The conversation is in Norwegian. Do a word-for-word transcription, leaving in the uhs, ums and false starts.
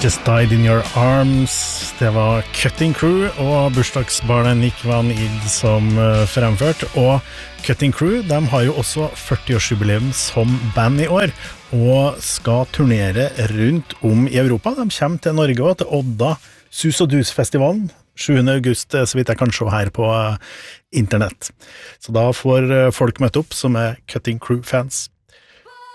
Just Died in Your Arms. Det var Cutting Crew og bursdagsbarnet Nick Van Id som fremført. Og Cutting Crew, de har jo også førti-årsjubileum som band i år, og skal turnere rundt om i Europa. De kommer til Norge også, til Odda Sus og Dus-festivalen, sjuende august, så vidt jeg kan se her på internett. Så da får folk møte opp som er Cutting Crew-fans.